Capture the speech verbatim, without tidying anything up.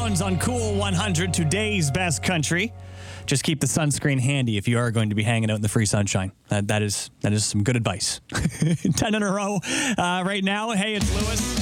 Jones on Cool one hundred, today's best country. Just keep the sunscreen handy if you are going to be hanging out in the free sunshine. That, that is that is some good advice. ten in a row uh, right now. Hey, it's Lewis.